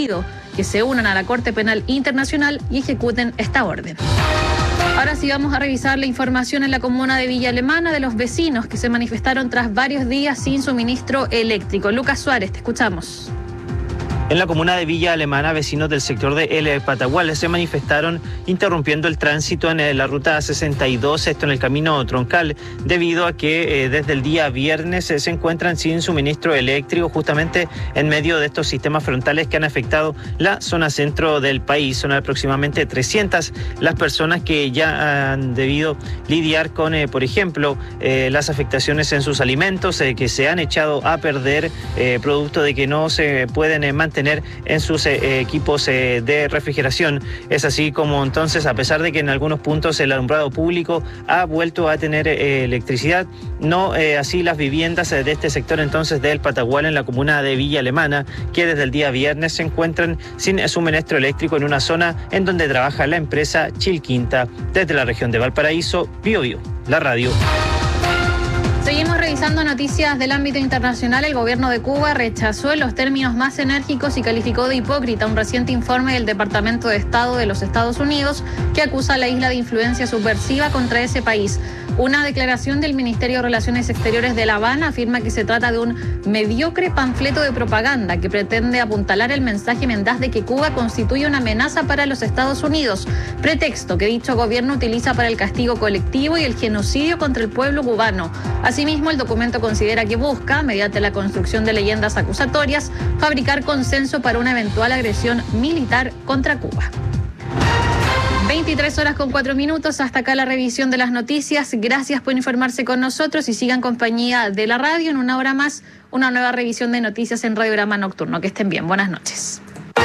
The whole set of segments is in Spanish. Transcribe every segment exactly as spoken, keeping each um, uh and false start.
exigido que se unan a la Corte Penal Internacional y ejecuten esta orden. Ahora sí vamos a revisar la información en la comuna de Villa Alemana de los vecinos que se manifestaron tras varios días sin suministro eléctrico. Lucas Suárez, te escuchamos. En la comuna de Villa Alemana, vecinos del sector de El Patagual se manifestaron interrumpiendo el tránsito en la ruta sesenta y dos, esto en el camino troncal, debido a que eh, desde el día viernes eh, se encuentran sin suministro eléctrico justamente en medio de estos sistemas frontales que han afectado la zona centro del país. Son aproximadamente trescientas las personas que ya han debido lidiar con, eh, por ejemplo, eh, las afectaciones en sus alimentos eh, que se han echado a perder eh, producto de que no se pueden eh, mantener en sus eh, equipos eh, de refrigeración. Es así como entonces, a pesar de que en algunos puntos el alumbrado público ha vuelto a tener eh, electricidad, no eh, así las viviendas eh, de este sector entonces del Patagual en la comuna de Villa Alemana, que desde el día viernes se encuentran sin suministro eléctrico en una zona en donde trabaja la empresa Chilquinta. Desde la región de Valparaíso, Bio Bio, la radio. Seguimos revisando noticias del ámbito internacional. El gobierno de Cuba rechazó en los términos más enérgicos y calificó de hipócrita un reciente informe del Departamento de Estado de los Estados Unidos que acusa a la isla de influencia subversiva contra ese país. Una declaración del Ministerio de Relaciones Exteriores de La Habana afirma que se trata de un mediocre panfleto de propaganda que pretende apuntalar el mensaje mendaz de que Cuba constituye una amenaza para los Estados Unidos, pretexto que dicho gobierno utiliza para el castigo colectivo y el genocidio contra el pueblo cubano. Asimismo, el documento considera que busca, mediante la construcción de leyendas acusatorias, fabricar consenso para una eventual agresión militar contra Cuba. veintitrés horas con cuatro minutos, hasta acá la revisión de las noticias. Gracias por informarse con nosotros y sigan compañía de la radio. En una hora más, una nueva revisión de noticias en Radiograma Nocturno. Que estén bien, buenas noches.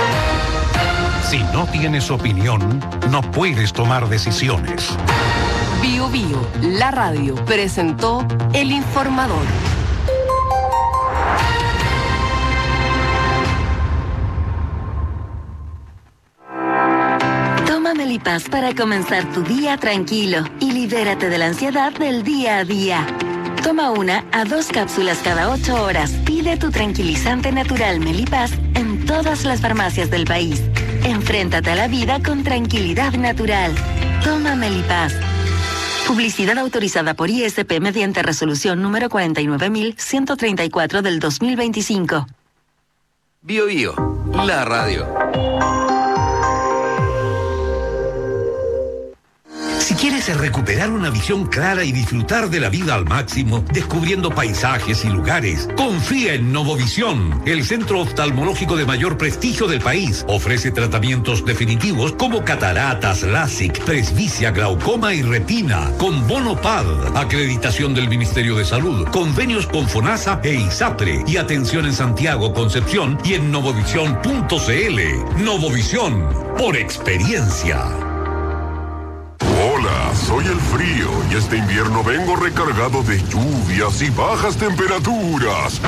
Si no tienes opinión, no puedes tomar decisiones. Bio Bio, la radio, presentó El Informador. Toma Melipaz para comenzar tu día tranquilo y libérate de la ansiedad del día a día. Toma una a dos cápsulas cada ocho horas. Pide tu tranquilizante natural Melipaz en todas las farmacias del país. Enfréntate a la vida con tranquilidad natural. Toma Melipaz. Publicidad autorizada por I S P mediante resolución número cuarenta y nueve mil ciento treinta y cuatro del dos mil veinticinco. Bio Bio, la radio. Si quieres recuperar una visión clara y disfrutar de la vida al máximo, descubriendo paisajes y lugares, confía en Novovisión, el centro oftalmológico de mayor prestigio del país. Ofrece tratamientos definitivos como cataratas, LASIK, presbicia, glaucoma y retina, con bono P A D, acreditación del Ministerio de Salud, convenios con FONASA e ISAPRE y atención en Santiago, Concepción y en novovisión punto c l. Novovisión, por experiencia. Hola, soy el frío y este invierno vengo recargado de lluvias y bajas temperaturas.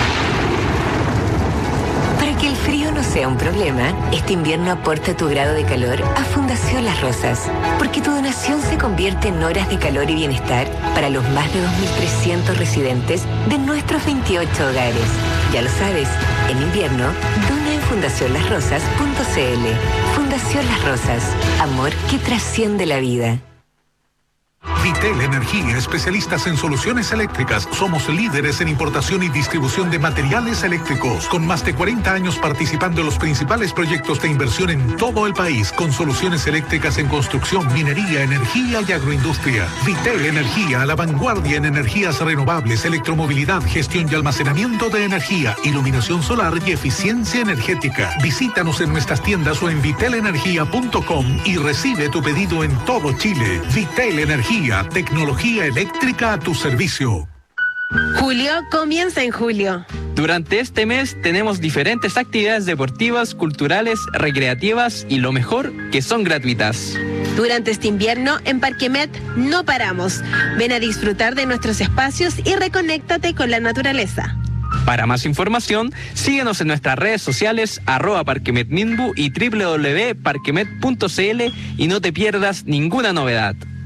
Para que el frío no sea un problema, este invierno aporta tu grado de calor a Fundación Las Rosas, porque tu donación se convierte en horas de calor y bienestar para los más de dos mil trescientos residentes de nuestros veintiocho hogares. Ya lo sabes, en invierno, dona en fundación las rosas punto c l. Fundación Las Rosas, amor que trasciende la vida. Vitel Energía, especialistas en soluciones eléctricas. Somos líderes en importación y distribución de materiales eléctricos, con más de cuarenta años participando en los principales proyectos de inversión en todo el país, con soluciones eléctricas en construcción, minería, energía y agroindustria. Vitel Energía, a la vanguardia en energías renovables, electromovilidad, gestión y almacenamiento de energía, iluminación solar y eficiencia energética. Visítanos en nuestras tiendas o en vitel energía punto com y recibe tu pedido en todo Chile. Vitel Energía, tecnología eléctrica a tu servicio. Julio comienza en julio. Durante este mes tenemos diferentes actividades deportivas, culturales, recreativas y lo mejor, que son gratuitas. Durante este invierno en Parquemet no paramos. Ven a disfrutar de nuestros espacios y reconéctate con la naturaleza. Para más información, síguenos en nuestras redes sociales arroba parquemetminbu y doble u doble u doble u punto parquemet punto c l y no te pierdas ninguna novedad.